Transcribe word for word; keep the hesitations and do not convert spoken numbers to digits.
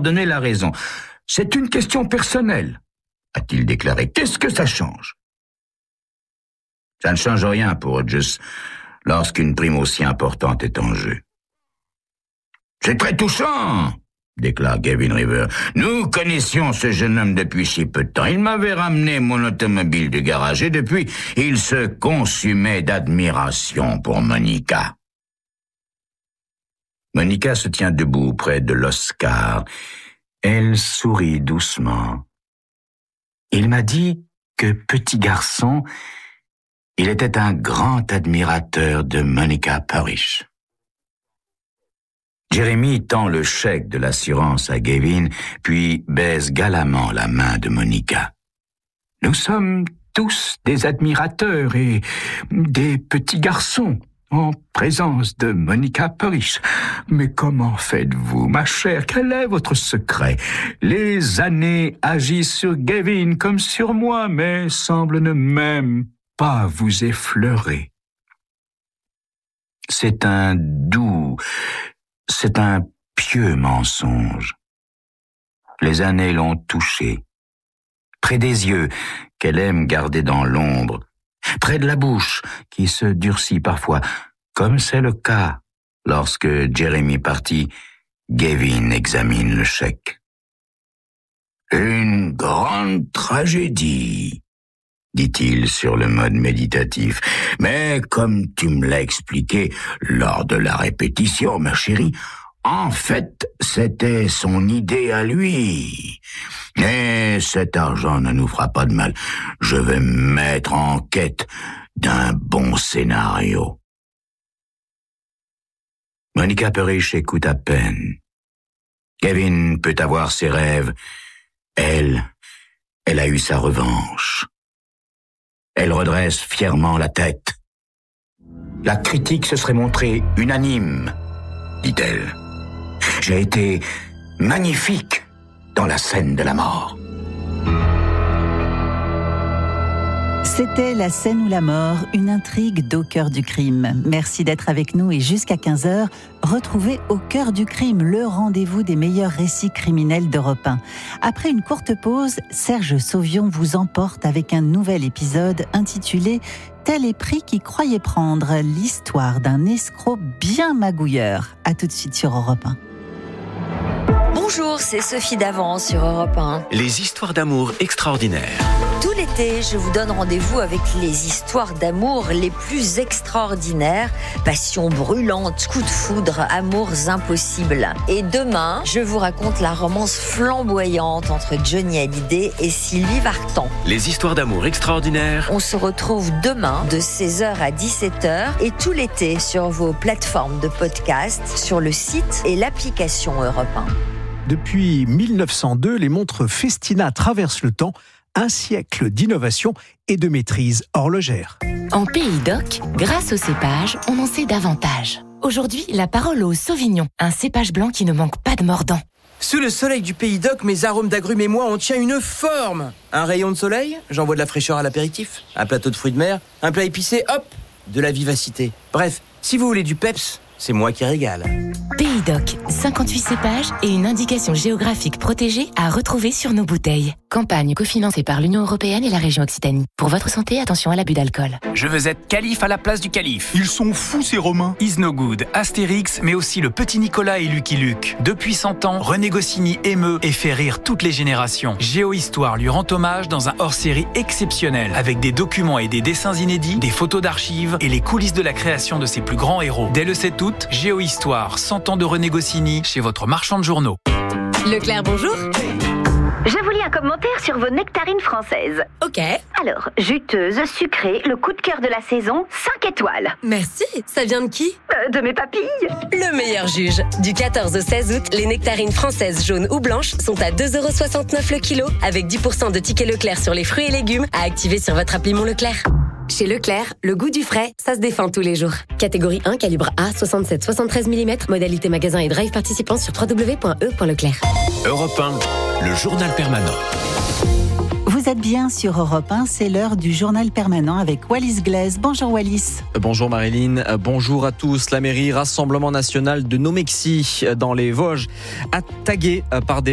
donné la raison. C'est une question personnelle, a-t-il déclaré. Qu'est-ce que ça change? Ça ne change rien pour Hodges lorsqu'une prime aussi importante est en jeu. C'est très touchant, déclare Gavin River. Nous connaissions ce jeune homme depuis si peu de temps. Il m'avait ramené mon automobile du garage et depuis, il se consumait d'admiration pour Monica. Monica se tient debout près de l'Oscar. Elle sourit doucement. Il m'a dit que, petit garçon, il était un grand admirateur de Monica Parrish. Jeremy tend le chèque de l'assurance à Gavin, puis baise galamment la main de Monica. Nous sommes tous des admirateurs et des petits garçons en présence de Monica Parrish. Mais comment faites-vous, ma chère? Quel est votre secret? Les années agissent sur Gavin comme sur moi, mais semblent ne même pas vous effleurer. C'est un doux, c'est un pieux mensonge. Les années l'ont touchée, près des yeux qu'elle aime garder dans l'ombre, près de la bouche qui se durcit parfois, comme c'est le cas lorsque Jeremy partit. Gavin examine le chèque. Une grande tragédie, dit-il sur le mode méditatif. Mais comme tu me l'as expliqué lors de la répétition, ma chérie, en fait, c'était son idée à lui. Et cet argent ne nous fera pas de mal. Je vais me mettre en quête d'un bon scénario. Monica Parrish écoute à peine. Gavin peut avoir ses rêves. Elle, elle a eu sa revanche. Elle redresse fièrement la tête. La critique se serait montrée unanime, dit-elle. J'ai été magnifique dans la scène de la mort. C'était La scène ou la mort, une intrigue d'Au cœur du crime. Merci d'être avec nous et jusqu'à quinze heures, retrouvez Au cœur du crime, le rendez-vous des meilleurs récits criminels d'Europe un. Après une courte pause, Serge Sauvion vous emporte avec un nouvel épisode intitulé « Tel est pris qui croyait prendre », l'histoire d'un escroc bien magouilleur. À tout de suite sur Europe un. Bonjour, c'est Sophie Davant sur Europe un. Les histoires d'amour extraordinaires. Tout l'été, je vous donne rendez-vous avec les histoires d'amour les plus extraordinaires. Passion brûlante, coups de foudre, amours impossibles. Et demain, je vous raconte la romance flamboyante entre Johnny Hallyday et Sylvie Vartan. Les histoires d'amour extraordinaires. On se retrouve demain de seize heures à dix-sept heures et tout l'été sur vos plateformes de podcast, sur le site et l'application Europe un. Depuis mille neuf cent deux, les montres Festina traversent le temps, un siècle d'innovation et de maîtrise horlogère. En Pays d'Oc, grâce au cépage, on en sait davantage. Aujourd'hui, la parole au Sauvignon, un cépage blanc qui ne manque pas de mordant. Sous le soleil du Pays d'Oc, mes arômes d'agrumes et moi, on tient une forme. Un rayon de soleil, j'envoie de la fraîcheur à l'apéritif. Un plateau de fruits de mer, un plat épicé, hop, de la vivacité. Bref, si vous voulez du peps, c'est moi qui régale. Pays d'Oc, cinquante-huit cépages et une indication géographique protégée à retrouver sur nos bouteilles. Campagne cofinancée par l'Union européenne et la région Occitanie. Pour votre santé, attention à l'abus d'alcool. Je veux être calife à la place du calife. Ils sont fous ces Romains. Is No Good, Astérix, mais aussi le petit Nicolas et Lucky Luke. Depuis cent ans, René Goscinny émeut et fait rire toutes les générations. Géohistoire lui rend hommage dans un hors-série exceptionnel, avec des documents et des dessins inédits, des photos d'archives et les coulisses de la création de ses plus grands héros. Dès le sept août, Géohistoire, cent ans de René Goscinny, chez votre marchand de journaux. Leclerc, bonjour. Je vous lis un commentaire sur vos nectarines françaises. Ok. Alors, juteuse, sucrée, le coup de cœur de la saison, cinq étoiles. Merci. Ça vient de qui ? euh, De mes papilles. Le meilleur juge. Du quatorze au seize août, les nectarines françaises jaunes ou blanches sont à deux euros soixante-neuf le kilo, avec dix pour cent de tickets Leclerc sur les fruits et légumes à activer sur votre appli Mon Leclerc. Chez Leclerc, le goût du frais, ça se défend tous les jours. Catégorie un, calibre A, soixante-sept à soixante-treize millimètres, modalité magasin et drive participant sur w w w point e point leclerc. Europe un, le journal permanent. Vous êtes bien sur Europe un, c'est l'heure du journal permanent avec Wallis Glaise. Bonjour Wallis. Bonjour Marilyn, bonjour à tous. La mairie Rassemblement National de Nomexy dans les Vosges a tagué par des